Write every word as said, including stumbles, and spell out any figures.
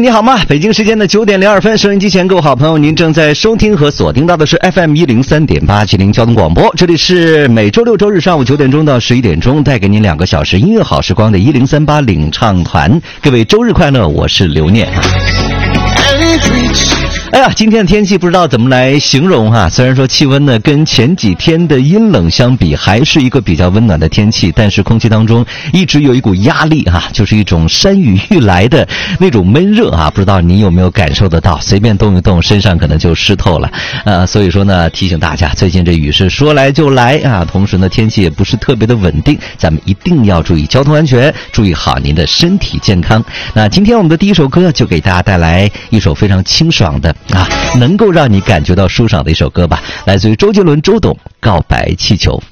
你好吗？北京时间的九点零二分，收音机前各位好朋友，您正在收听和锁定到的是 F M 一零三点八吉林交通广播，这里是每周六周日上午九点钟到十一点钟，带给您两个小时音乐好时光的一零三八领唱团。各位周日快乐，我是刘念。哎呀，今天的天气不知道怎么来形容哈、啊。虽然说气温呢跟前几天的阴冷相比，还是一个比较温暖的天气，但是空气当中一直有一股压力哈、啊，就是一种山雨欲来的那种闷热啊。不知道你有没有感受得到？随便动一动，身上可能就湿透了。呃，所以说呢，提醒大家，最近这雨是说来就来啊。同时呢，天气也不是特别的稳定，咱们一定要注意交通安全，注意好您的身体健康。那今天我们的第一首歌就给大家带来一首非常清爽的。啊，能够让你感觉到舒爽的一首歌吧，来自于周杰伦周董《告白气球》。